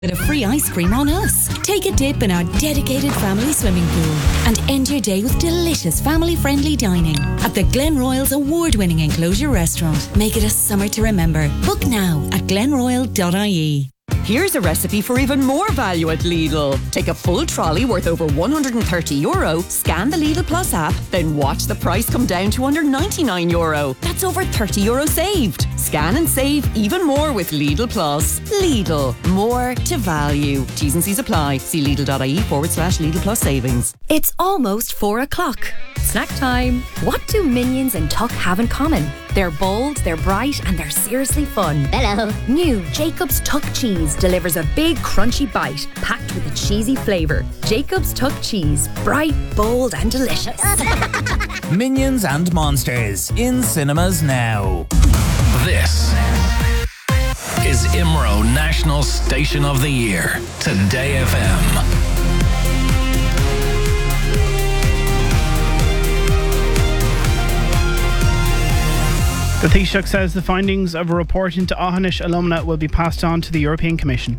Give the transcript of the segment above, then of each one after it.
With a free ice cream on us. Take a dip in our dedicated family swimming pool and end your day with delicious family-friendly dining at the Glen Royal's award-winning enclosure restaurant. Make it a summer to remember. Book now at glenroyal.ie. Here's a recipe for even more value at Lidl. Take a full trolley worth over €130, scan the Lidl Plus app, then watch the price come down to under €99. That's over €30 saved. Scan and save even more with Lidl Plus. Lidl, more to value. T's and C's apply. See lidl.ie/Lidl Plus savings. It's almost 4 o'clock. Snack time. What do Minions and Tuck have in common? They're bold, they're bright, and they're seriously fun. Hello. New Jacob's Tuck Cheese delivers a big crunchy bite packed with a cheesy flavour. Jacob's Tuck Cheese. Bright, bold, and delicious. Minions and Monsters in cinemas now. This is IMRO National Station of the Year. Today FM. The Taoiseach says the findings of a report into Aughanish alumna will be passed on to the European Commission.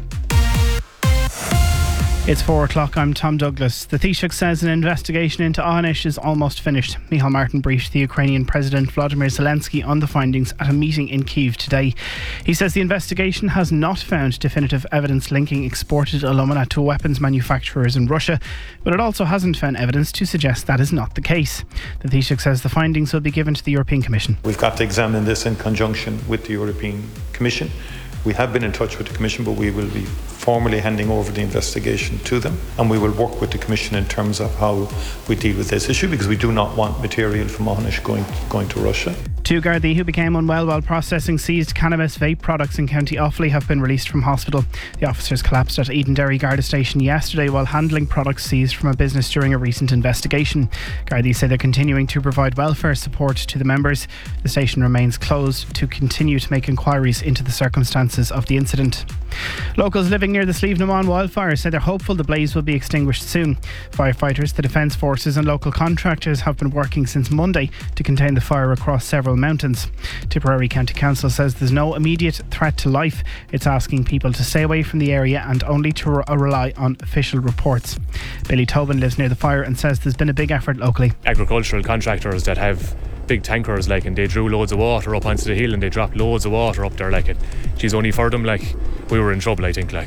It's 4 o'clock, I'm Tom Douglas. The Taoiseach says an investigation into Aughanish is almost finished. Micheál Martin briefed the Ukrainian President Volodymyr Zelensky on the findings at a meeting in Kyiv today. He says the investigation has not found definitive evidence linking exported alumina to weapons manufacturers in Russia, but it also hasn't found evidence to suggest that is not the case. The Taoiseach says the findings will be given to the European Commission. We've got to examine this in conjunction with the European Commission. We have been in touch with the Commission, but we will be formally handing over the investigation to them, and we will work with the Commission in terms of how we deal with this issue, because we do not want material from Aughanish going to Russia. Two Gardaí who became unwell while processing seized cannabis vape products in County Offaly have been released from hospital. The officers collapsed at Edenderry Garda Station yesterday while handling products seized from a business during a recent investigation. Gardaí say they're continuing to provide welfare support to the members. The station remains closed to continue to make inquiries into the circumstances of the incident. Locals living near the Slievenamon wildfire say they're hopeful the blaze will be extinguished soon. Firefighters, the Defence Forces and local contractors have been working since Monday to contain the fire across several mountains. Tipperary County Council says there's no immediate threat to life. It's asking people to stay away from the area and only to rely on official reports. Billy Tobin lives near the fire and says there's been a big effort locally. Agricultural contractors that have big tankers and they drew loads of water up onto the hill and they dropped loads of water up there she's only for them we were in trouble, I think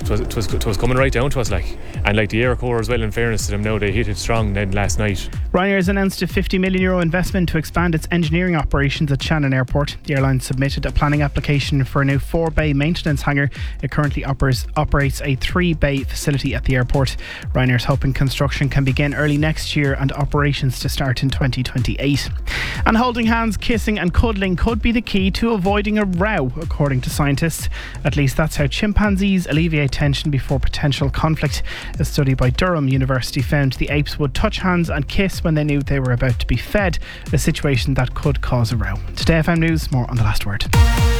It was coming right down to us and the Air Corps as well, in fairness to them now, they hit it strong then last night. Ryanair has announced a €50 million investment to expand its engineering operations at Shannon Airport. The airline submitted a planning application for a new 4-bay maintenance hangar. It currently operates a 3-bay facility at the airport. Ryanair's hoping construction can begin early next year and operations to start in 2028. And holding hands, kissing and cuddling could be the key to avoiding a row, according to scientists. At least that's how chimpanzees alleviate tension before potential conflict. A study by Durham University found the apes would touch hands and kiss when they knew they were about to be fed, a situation that could cause a row. Today FM News, more on The Last Word.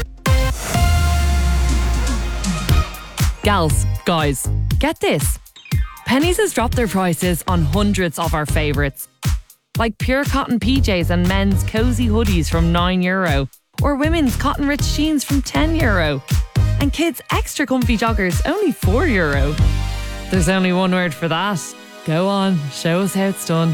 Gals, guys, get this. Penneys has dropped their prices on hundreds of our favourites, like pure cotton PJs and men's cosy hoodies from €9, or women's cotton rich jeans from €10, and kids' extra comfy joggers only €4. There's only one word for that. Go on, show us how it's done.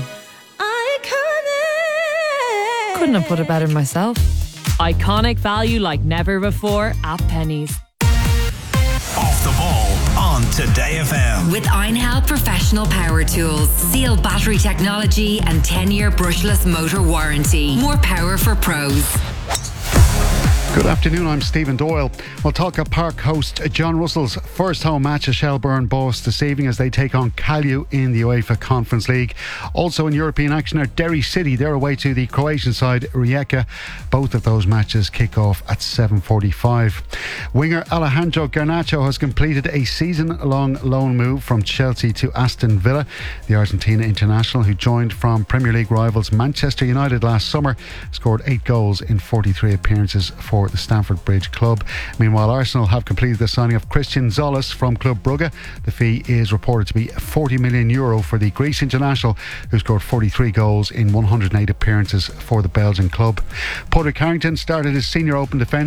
Iconic. Couldn't have put it better myself. Iconic value like never before at Penneys. Off the ball on Today FM. With Einhell Professional Power Tools, Seal battery technology and 10-year brushless motor warranty. More power for pros. Good afternoon, I'm Stephen Doyle. We'll talk at Park host John Russell's first home match at Shelbourne Boss this evening as they take on Callew in the UEFA Conference League. Also in European action are Derry City. They're away to the Croatian side Rijeka. Both of those matches kick off at 7:45. Winger Alejandro Garnacho has completed a season-long loan move from Chelsea to Aston Villa. The Argentina international, who joined from Premier League rivals Manchester United last summer, scored 8 goals in 43 appearances for the Stamford Bridge club. Meanwhile, Arsenal have completed the signing of Christian Zolis from Club Brugge. The fee is reported to be €40 million for the Greece international, who scored 43 goals in 108 appearances for the Belgian club. Padraig Harrington started his Senior Open defence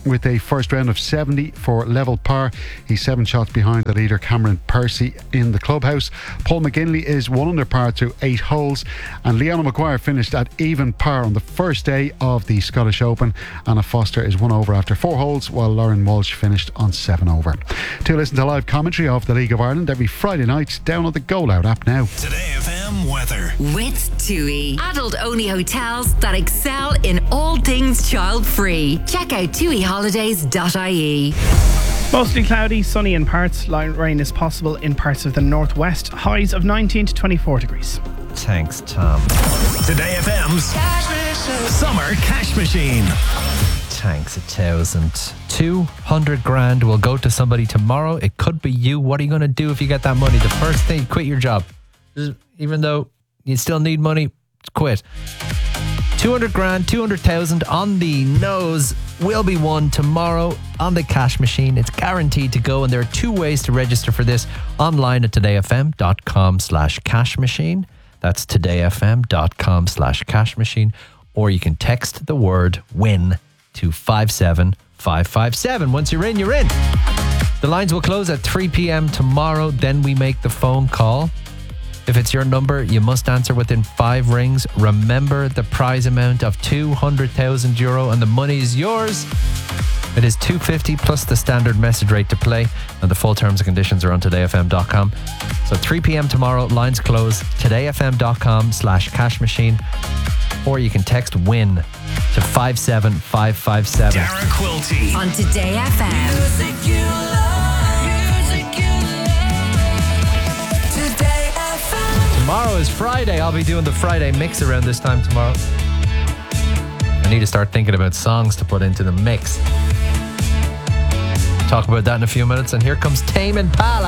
with a first round of 70 for level par. He's 7 shots behind the leader Cameron Percy in the clubhouse. Paul McGinley is 1 under par through 8 holes, and Leona Maguire finished at even par on the first day of the Scottish Open. Anna Foster is 1 over after 4 holes, while Lauren Walsh finished on 7 over. To listen to live commentary of the League of Ireland every Friday night, download the Goal Out app now. Today FM weather. With TUI. Adult-only hotels that excel in all things child-free. Check out tuiholidays.ie. Mostly cloudy, sunny in parts. Light rain is possible in parts of the northwest. Highs of 19 to 24 degrees. Thanks, Tom. Today FM's Summer Cash Machine. Thanks 1,000. 200 grand will go to somebody tomorrow. It could be you. What are you going to do if you get that money? The first thing, quit your job. Even though you still need money, quit. 200 grand, 200,000 on the nose will be won tomorrow on the cash machine. It's guaranteed to go, and there are 2 ways to register for this online at todayfm.com/cash machine. That's todayfm.com/cash machine. Or you can text the word WIN to 57557. Once you're in, you're in. The lines will close at 3 p.m. tomorrow. Then we make the phone call. If it's your number, you must answer within 5 rings. Remember the prize amount of €200,000, and the money is yours. It is $250 plus the standard message rate to play, and the full terms and conditions are on todayfm.com. So 3 p.m. tomorrow, lines close, todayfm.com/cash machine, or you can text WIN to 57557. Dara Quilty on Today FM. Music you love, music you love. Today FM. Tomorrow is Friday. I'll be doing the Friday mix around this time tomorrow. I need to start thinking about songs to put into the mix. Talk about that in a few minutes, and here comes Tame Impala.